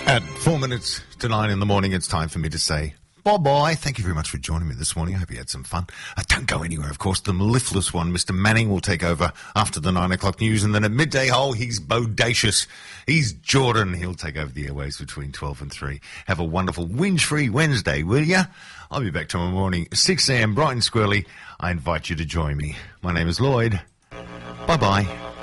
At 4 minutes to 9 in the morning, it's time for me to say bye-bye. Thank you very much for joining me this morning. I hope you had some fun. Don't go anywhere, of course. The mellifluous one, Mr. Manning, will take over after the 9 o'clock news. And then at midday, he's bodacious. He's Jordan. He'll take over the airways between 12 and 3. Have a wonderful whinge-free Wednesday, will ya? I'll be back tomorrow morning, 6 a.m, bright and squirrely. I invite you to join me. My name is Lloyd. Bye-bye.